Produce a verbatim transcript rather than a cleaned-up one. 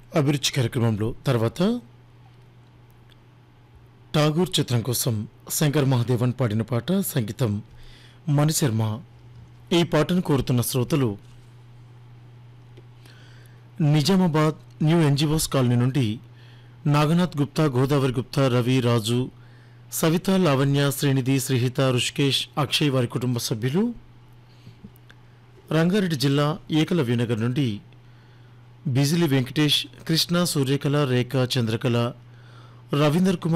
అభిరుచి కార్యక్రమంలో తర్వాత ఠాగూర్ చిత్రం కోసం శంకర్ మహాదేవన్ పాడిన పాట, సంగీతం మణిశర్మ. ఈ పాటను కోరుతున్న శ్రోతలు నిజామాబాద్ న్యూ ఎన్జిఓస్ కాలనీ నుండి నాగనాథ్ గుప్తా, గోదావరి గుప్తా, రవి, రాజు, సవిత, లావణ్య, శ్రీనిధి, శ్రీహిత, రుషికేష్, అక్షయ్ వారి కుటుంబ సభ్యులు. రంగారెడ్డి జిల్లా ఏకలవ్యనగర్ నుండి బిజిలి వెంకటేష్, కృష్ణ, సూర్యకళ, రేఖ, చంద్రకళ, రవీందర్ కుమార్